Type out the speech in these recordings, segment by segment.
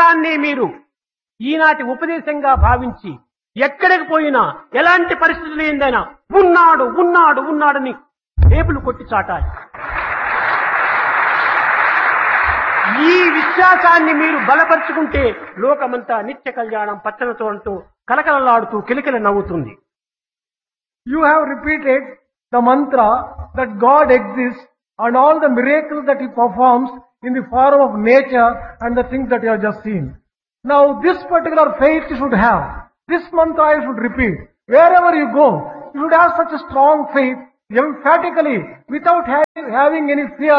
శ్వాసాన్ని మీరు ఈనాటి ఉపదేశంగా భావించి ఎక్కడికి పోయినా ఎలాంటి పరిస్థితులు ఏందైనా ఉన్నాడు ఉన్నాడు ఉన్నాడని టేపులు కొట్టి చాటాలి. ఈ విశ్వాసాన్ని మీరు బలపరుచుకుంటే లోకమంతా నిత్య కళ్యాణం పచ్చనతోంతో కలకలలాడుతూ కిలకిల నవ్వుతుంది. You have repeated the mantra that God exists and all the miracles that He performs in the form of nature and the things that you have just seen. Now this particular faith you should have. This mantra you should repeat. Wherever you go, you should have such a strong faith, emphatically, without having any fear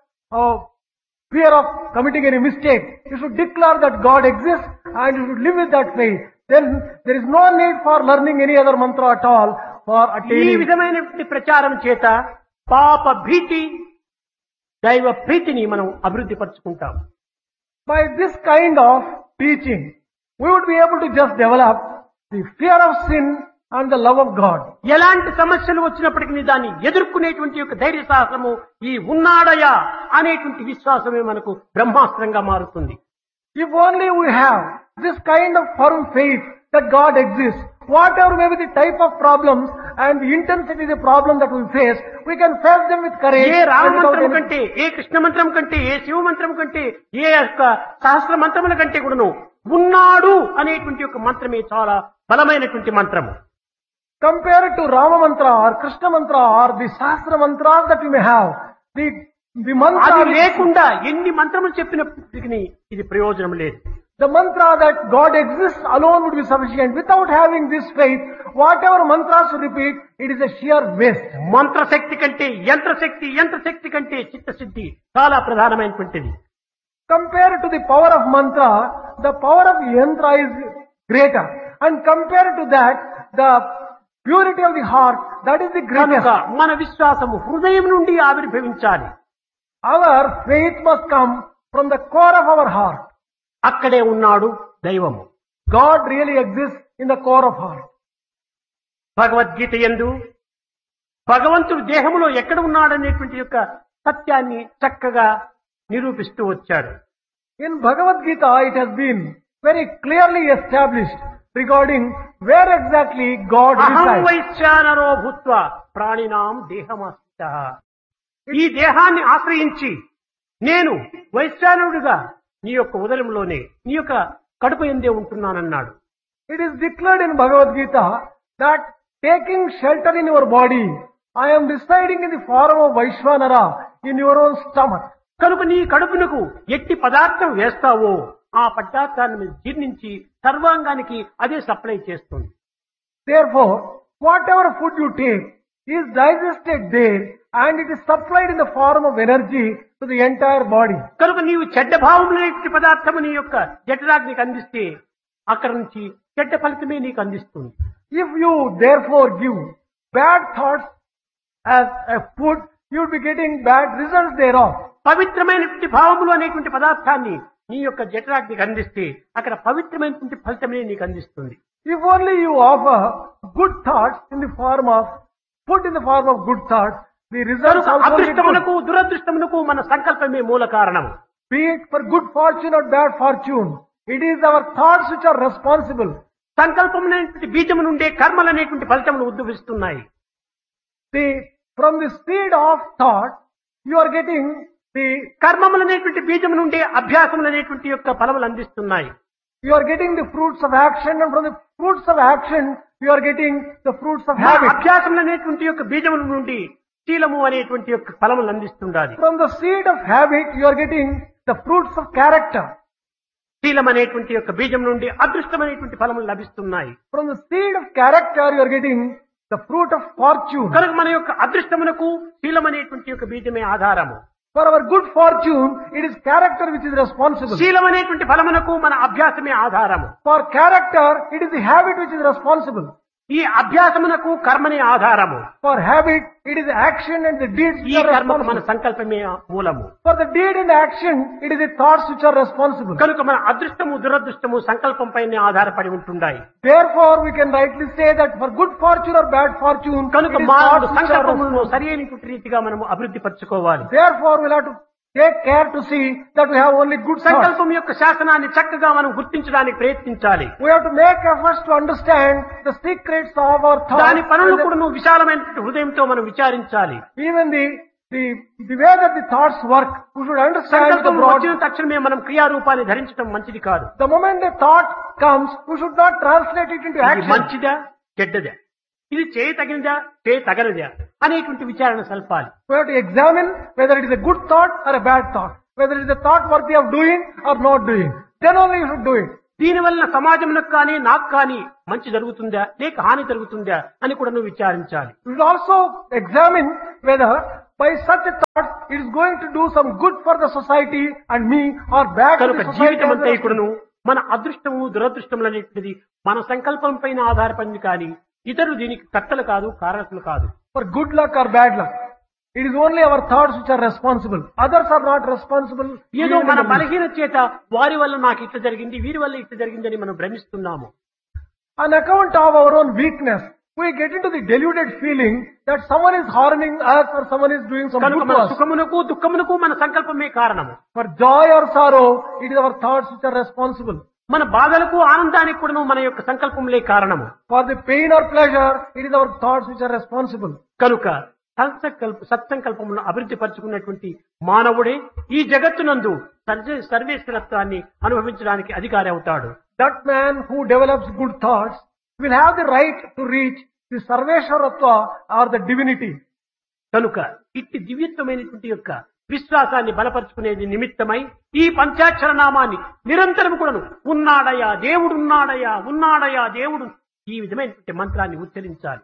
of committing any mistake. You should declare that God exists and you should live with that faith. Then there is no need for learning any other mantra at all for ఈ attaining. విధమైనటువంటి ప్రచారం చేత పాప భీతి దైవ ప్రీతిని మనం అభివృద్ధి పరుచుకుంటాం. By this kind of teaching, we would be able to just develop the fear of sin and the love of God. ఎలాంటి సమస్యలు వచ్చినప్పటికీ దాన్ని ఎదుర్కొనేటువంటి యొక్క ధైర్య సాహసము ఈ ఉన్నాడయా అనేటువంటి విశ్వాసమే మనకు బ్రహ్మాస్త్రంగా మారుతుంది. If only we have this kind of firm faith that God exists, whatever may be the type of problems and the intensity of the problem that we face them with courage. A Rama and without మంత్రం any- కంటే, ఏ కృష్ణ మంత్రం కంటే, ఏ శివ మంత్రం కంటే, ఏ యొక్క సహస్ర మంత్రముల కంటే కూడాను ఉన్నాడు అనేటువంటి యొక్క మంత్రమే చాలా బలమైనటువంటి మంత్రము. Compared to Rama mantra or Krishna mantra or the Sahasra mantras that you may have, the mantra అది లేకుండా ఎన్ని మంత్రములు చెప్పినప్పటికీ ఇది ప్రయోజనం లేదు. the mantra that God exists alone would be sufficient. Without having this faith, whatever mantras you repeat, it is a sheer waste. మంత్రశక్తి కంటే యంత్రశక్తి, యంత్రశక్తి కంటే చిత్తశుద్ధి చాలా ప్రధానమైనటువంటిది. Compared to the power of mantra, the power of yantra is greater. And compared to that, the purity of the heart, that is the కనుక greatest. మన విశ్వాసము హృదయం నుండి ఆవిర్భవించాలి. Our faith must come from the core of our heart. అక్కడే ఉన్నాడు దైవము. God really exists in the core of heart. Bhagavad Gita యందు భగవంతుడు దేహములో ఎక్కడ ఉన్నాడనేటువంటి యొక్క సత్యాన్ని చక్కగా నిరూపిస్తూ వచ్చాడు. In Bhagavad Gita, it has been very clearly established regarding where exactly God అహం resides. వైశ్వానరో భూత్వా ప్రాణినాం దేహమాశ్రితః. ఈ దేహాన్ని ఆశ్రయించి నేను వైశ్వానరుడిగా నీ యొక్క ఉదరంలోనే, నీ యొక్క కడుపు ఎందే ఉంటున్నానన్నాడు. It is declared in Bhagavad Gita that taking shelter in your body, I am residing in the form of Vaishvanara in your own stomach. కనుక నీ కడుపునకు ఎట్టి పదార్థం వేస్తావో ఆ పదార్థాన్ని జీర్ణించి సర్వాంగానికి అదే సప్లై చేస్తుంది. Therefore, whatever food you take is digested there and it is supplied in the form of energy to the entire body. కనుక నీవు చెడ్డ భావములైన పదార్థము నీ యొక్క జఠరాగ్నికి అందిస్తే అక్కడి నుంచి చెడ్డ ఫలితమే నీకు అందిస్తుంది. If you therefore give bad thoughts as a food, you will be getting bad results thereof. పవిత్రమైనటువంటి భావములు అనేటువంటి పదార్థాన్ని నీ యొక్క జఠరాగ్నికి అందిస్తే అక్కడ పవిత్రమైనటువంటి ఫలితమే నీకు అందిస్తుంది. If only you offer good thoughts in the form of food in the form of good thoughts, the results కనుక also will be good. అదృష్టమునకు దురదృష్టమునకు మన సంకల్పమే మూల కారణము. Be it for good fortune or bad fortune, it is our thoughts which are responsible. సంకల్పమైనటువంటి బీజము నుండే కర్మలు అనేటువంటి ఫలితములు ఉద్భవిస్తున్నాయి. From the seed of thought, you are getting the కర్మములు అనేటువంటి బీజము నుండే అభ్యాసములు అనేటువంటి యొక్క ఫలములు అందిస్తున్నాయి. you are getting the fruits of action, and from the fruits of action, you are getting the fruits of ఆ habit. అభ్యాసములు అనేటువంటి యొక్క బీజముల నుండి శీలము అనేటువంటి యొక్క ఫలములు అందిస్తుండాలి. From the seed of habit, you are getting the fruits of character. శీలం అనేటువంటి యొక్క బీజం నుండి అదృష్టమైనటువంటి ఫలములు లభిస్తున్నాయి. From the seed of character, you are getting the fruit of fortune. కనుక మన యొక్క అదృష్టమునకు శీలం అనేటువంటి యొక్క బీజమే ఆధారము. For our good fortune, it is character which is responsible. శీలం అనేటువంటి ఫలమునకు మన అభ్యాసమే ఆధారము. For character, it is the habit which is responsible. ఈ అభ్యాసమునకు కర్మనే ఆధారము. For habit, it is action and the deeds ఈ which are కర్మకు మన responsible. సంకల్పమే మూలము. For the deed and action, it is the thoughts which are responsible. కనుక మన అదృష్టము దురదృష్టము సంకల్పం పైనే ఆధారపడి ఉంటున్నాయి. Therefore, we can rightly say that for good fortune or bad fortune, కనుక it is మానవుడు thoughts which are సంకల్పములను responsible. సరైనటువంటి రీతిగా మనము అభివృద్ధి పరచుకోవాలి. Therefore, we'll have to take care to see that we have only good thoughts. సంకల్పం యొక్క శాసనాన్ని చక్కగా మనం గుర్తించడానికి ప్రయత్నించాలి. We have to make efforts to understand the secrets of our thoughts. దాని పనులు కూడా నువ్వు విశాలమైన హృదయంతో మనం విచారించాలి. Even the way that the thoughts work, we should understand the సంకల్పం broad. వచ్చిన తక్షణమే మనం క్రియారూపాన్ని ధరించడం మంచిది కాదు. The moment the thought comes, we should not translate it into ఇది action. మంచిదా చెడ్డదా, ఇది చేయతగినదా చేయతగనదా అనేటువంటి విచారణ సల్పాలి. We have to examine whether it is a good thought or a bad thought, whether it is a thought worthy of doing or not doing. Then only you should do it. దీనివల్ల సమాజంలోకి కానీ నాకు కానీ మంచి జరుగుతుందా లేక హాని జరుగుతుందా అని కూడా నువ్వు విచారించాలి. You should also examine whether by such a thought it is going to do some good for the society and me or bad for కనుక the society. జీవితం అంతా and the ఇప్పుడును మన అదృష్టము దురదృష్టములు అనేటువంటిది మన సంకల్పం పైన ఆధారపడింది కానీ ఇతరులు దీనికి కర్తలు కాదు కారకులు కాదు. For good luck or bad luck, it is only our thoughts which are responsible. Others are not responsible. ఏదో even in మన the least. బలహీన చేత వారి వల్ల నాకు ఇట్లా జరిగింది వీరి వల్ల ఇట్లా జరిగింది అని మనం భ్రమిస్తున్నాము. On account of our own weakness, we get into the deluded feeling that someone is harming us or someone is doing some కనుక good మన to us. సుఖమునకు దుఃఖమునకు మన సంకల్పమే కారణము. For joy or sorrow, it is our thoughts which are responsible. మన బాధలకు ఆనందానికి కూడా మన యొక్క సంకల్పములే కారణము. For the pain or pleasure, it is our thoughts which are responsible. కనుక సత్సంకల్పములను అభివృద్ధి పరుచుకున్నటువంటి మానవుడే ఈ జగత్తునందు సర్వేశ్వరత్వాన్ని అనుభవించడానికి అధికారి అవుతాడు. That man who develops good thoughts will have the right to reach the Sarveshwaratva or the divinity. కనుక ఇట్టి దివ్యత్వమైనటువంటి యొక్క విశ్వాసాన్ని బలపరుచుకునేది నిమిత్తమై ఈ పంచాక్షర నామాన్ని నిరంతరం కూడాను ఉన్నాడయా దేవుడున్నాడయా ఉన్నాడయా దేవుడు ఈ విధమైనటువంటి మంత్రాన్ని ఉచ్చరించాలి.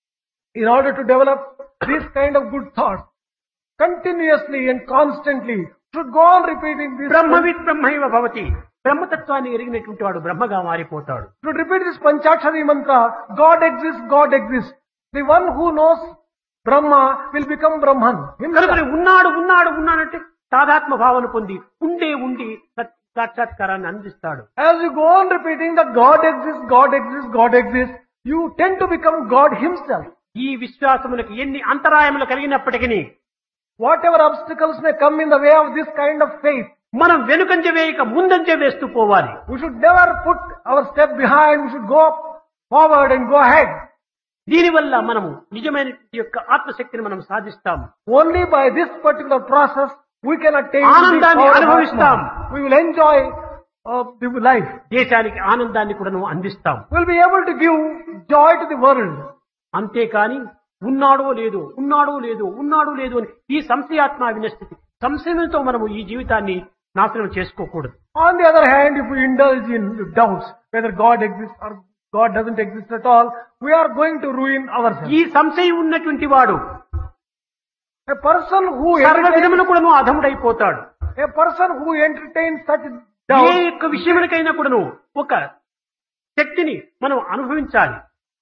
In order to develop this kind of good thoughts, continuously and constantly should go on repeating this. బ్రహ్మవిత్ బ్రహ్మైవ భవతి, బ్రహ్మతత్వాన్ని ఎరిగినటువంటి వాడు బ్రహ్మగా మారిపోతాడు. Should repeat this Panchakshari mantra, God exists, God exists. The one who knows Brahma will become Brahman himself. కనుక ఉన్నాడు ఉన్నాడు ఉన్నాడంటే తాదాత్మ భావన పొంది ఉండే ఉండి సాక్షాత్కారాన్ని అందిస్తాడు. As you go on repeating that God exists, God exists, God exists, you tend to become God himself. ఈ విశ్వాసములకు ఎన్ని అంతరాయములు కలిగినప్పటికీ Whatever obstacles may come in the way of this kind of faith, మనం వెనుకంజ వేయక ముందంజ వేస్తూ పోవాలి. we should never put our step behind, we should go forward and go ahead. దీనివల్ల మనము నిజమైన యొక్క ఆత్మశక్తిని మనం సాధిస్తాము. Only by this particular process we can attain the ఆనందాన్ని power of అనుభవిస్తాం. Atma. We will enjoy the life. దేశానికి ఆనందాన్ని కూడా అందిస్తాం. We will be able to give joy to the world. అంతేకాని ఉన్నాడో లేదో ఉన్నాడో లేదో ఉన్నాడో లేదో అని ఈ సంశయాత్మ వినస్థితి సంశయంతో మనము ఈ జీవితాన్ని నాశనం చేసుకోకూడదు. On the other hand, if we indulge in doubts whether God exists or God doesn't exist at all, we are going to ruin ourselves. ఈ సంశయం ఉన్నటువంటి వాడు A person who సర్వ entertains, విధమును కూడా అధముడైపోతాడు. a person who entertains such A doubts, యొక్క విషయములకైనా కూడాను ఒక శక్తిని మనం అనుభవించాలి.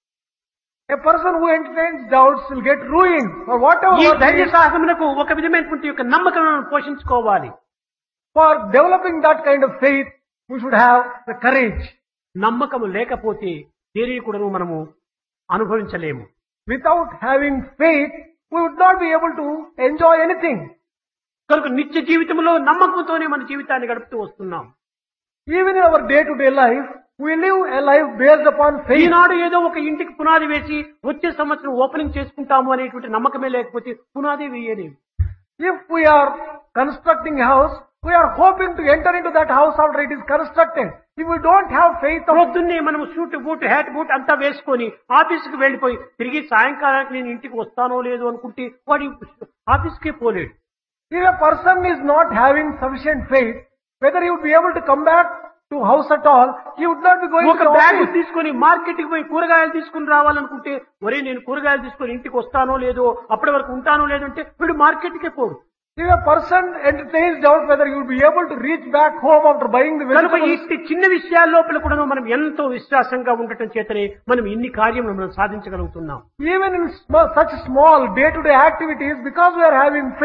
a person who entertains doubts will get ruined for whatever. ఈ work he ధైర్య is. సాహసమునకు ఒక విధమైనటువంటి యొక్క నమ్మకం పోషించుకోవాలి. For developing that kind of faith, we should have the courage. నమ్మకము లేకపోతే దేనిని కూడాను మనము అనుభవించలేము. Without having faith, we would not be able to enjoy anything. కనుక నిత్య జీవితంలో నమ్మకంతోనే మన జీవితాన్ని గడుపుతూ వస్తున్నాం. Even in our day-to-day life, we live a life based upon faith. ఈనాడు ఏదో ఒక ఇంటికి పునాది వేసి వచ్చే సంవత్సరం ఓపెనింగ్ చేసుకుంటాము అనేటువంటి నమ్మకమే లేకపోతే పునాది వేయలేము. If we are constructing a house, we are hoping to enter into that house after it is constructed. If we don't have faith of పొద్దున్నే మనం షూట్ బూట్ హ్యాట్ బూట్ అంతా వేసుకొని ఆఫీస్కి వెళ్ళిపోయి తిరిగి సాయంకాలానికి నేను ఇంటికి వస్తానో లేదో అనుకుంటే వాడి ఆఫీస్కే పోలేడు. if a person is not having sufficient faith, whether he would be able to come back to house at all, he would not be going ఒక to the బ్యాగ్ office. తీసుకొని మార్కెట్ కి పోయి కూరగాయలు తీసుకుని రావాలనుకుంటే ఒరే నేను కూరగాయలు తీసుకొని ఇంటికి వస్తానో లేదో అప్పటి వరకు ఉంటానో లేదో అంటే వీడు మార్కెట్ కే పోడు. If a person entertains doubt whether he would be able to reach back home after buying the కనుక vegetables, ఈ చిన్న విషయాల లోపల కూడా మనం ఎంతో విశ్వాసంగా ఉండటం చేతనే మనం ఇన్ని కార్యములు మనం సాధించగలుగుతున్నాం. even in such small day-to-day activities, because we are having faith,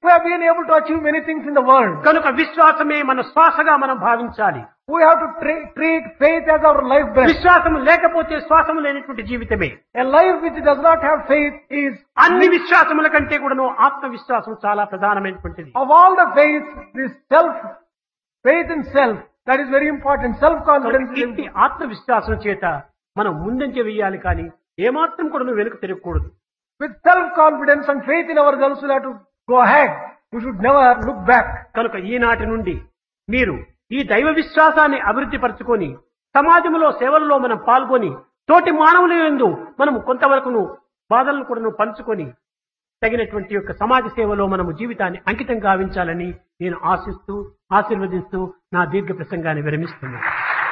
We have been able to achieve many things in the world. కనుక విశ్వాసమే మన శ్వాసగా మనం భావించాలి. We have to treat faith as our life breath. విశ్వాసం లేకపోతే శ్వాసం లేనటువంటి జీవితమే. A life which does not have faith is, అన్ని విశ్వాసముల కంటే కూడాను ఆత్మవిశ్వాసం చాలా ప్రధానమైనటువంటిది. of all the faith, this faith in self, that is very important. Self-confidence is ఇంటి ఆత్మవిశ్వాసం చేత మనం ముందంజ వేయాలి కానీ ఏమాత్రం కూడా వెనుక తిరగకూడదు. with self-confidence and faith in ourselves, we have to go ahead. We should never look back. కనుక ఈనాటి నుండి మీరు ఈ దైవ విశ్వాసాన్ని అభివృద్ధి పరచుకొని సమాజంలో సేవల్లో మనం పాల్గొని తోటి మానవుల యందు మనం కొంతవరకును బాధలను కూడా పంచుకొని తగినటువంటి యొక్క సమాజ సేవలో మనము జీవితాన్ని అంకితం గావించాలని నేను ఆశిస్తూ ఆశీర్వదిస్తూ నా దీర్ఘ ప్రసంగాన్ని విరమిస్తున్నాను.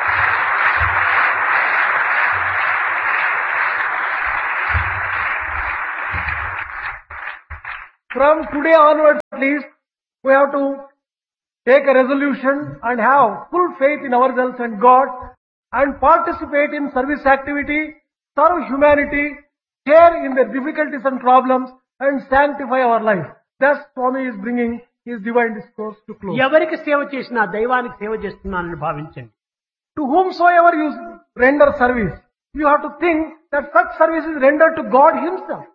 From today onwards, at least, we have to take a resolution and have full faith in ourselves and God, and participate in service activity, serve humanity, share in their difficulties and problems, and sanctify our life. Thus, Swami is bringing his divine discourse to close. ఎవరికి సేవ చేసినా దైవానికి సేవ చేస్తున్నానని భావించండి. To whomsoever you render service, you have to think that such service is rendered to God Himself.